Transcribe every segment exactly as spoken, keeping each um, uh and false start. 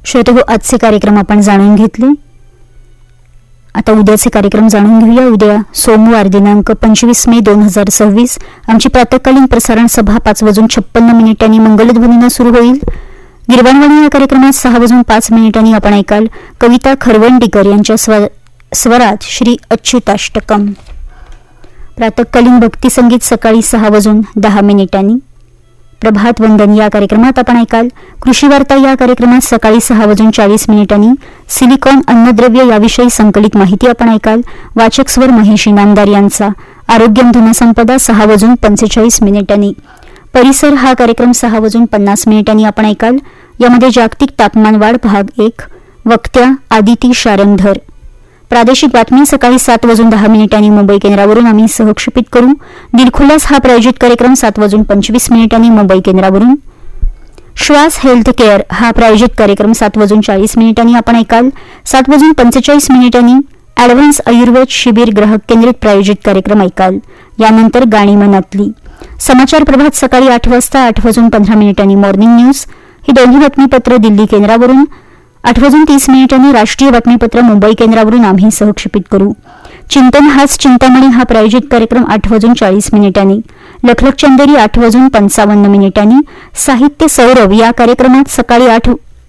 श्रोतेहो, आजचे कार्यक्रम आपण जाणून घेतले. आता उद्याचे कार्यक्रम जाणून घेऊया. उद्या सोमवार दिनांक पंचवीस मे दोन हजार सव्वीस आमची प्रातःकालीन प्रसारण सभा पाच वाजून छप्पन्न मिनिटांनी मंगलध्वनीनं सुरू होईल. गिरवाणवाणी या कार्यक्रमात सहा वाजून पाच मिनिटांनी आपण ऐकाल कविता खरवंडीकर यांच्या स्व स्वरात श्री अच्युताष्टकम. प्रातःकालीन भक्तिसंगीत सकाळी सहा वाजून दहा मिनिटांनी. प्रभात वंदन या कार्यक्रमात आपण ऐकाल कृषी वार्ता या कार्यक्रमात सकाळी सहा वाजून चाळीस मिनिटांनी सिलिकॉन अन्नद्रव्य याविषयी संकलित माहिती आपण ऐकाल. वाचक स्वर महेश इनामदार यांचा. आरोग्यम धनसंपदा सहा वाजून पंचेचाळीस मिनिटांनी. परिसर हा कार्यक्रम सहा वाजून पन्नास मिनिटांनी आपण ऐकाल. यामध्ये जागतिक तापमान वाढ भाग एक, वक्त्या आदिती शारंगधर. प्रादेशिक बातमी सकाळी सात वाजून दहा मिनिटांनी मुंबई केंद्रावरून आम्ही सहक्षेपित करू. दिलखुलास हा प्रायोजित कार्यक्रम सात वाजून पंचवीस मिनिटांनी मुंबई केंद्रावरून. श्वास हेल्थ केअर हा प्रायोजित कार्यक्रम सात वाजून चाळीस मिनिटांनी आपण ऐकाल. सात वाजून पंचेचाळीस मिनिटांनी ॲडव्हान्स आयुर्वेद शिबिर ग्राहक केंद्रित प्रायोजित कार्यक्रम ऐकाल. यानंतर गाणी मनातली. समाचार प्रभात सकाळी आठ वाजता आठ वाजून पंधरा मिनिटांनी मॉर्निंग न्यूज ही दोन्ही बातमीपत्र दिल्ली केंद्रावरून. आठ वाजून तीस मिनिटांनी राष्ट्रीय बातमीपत्र मुंबई केंद्रावरून आम्ही सहक्षेपित करू. चिंतन हाच चिंतामणी हा प्रायोजित कार्यक्रम आठ वाजून चाळीस मिनिटांनी. लखलख चंदेरी आठ वाजून पंचावन्न मिनिटांनी. साहित्य सौरभ या कार्यक्रमात सकाळी आठ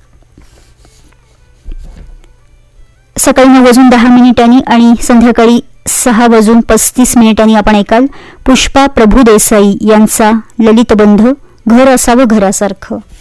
सकाळी नऊ वाजून दहा मिनिटांनी आणि संध्याकाळी सहा वाजून पस्तीस मिनिटांनी आपण ऐकाल पुष्पा प्रभुदेसाई यांचा ललितबंध घर असावं घरासारखं.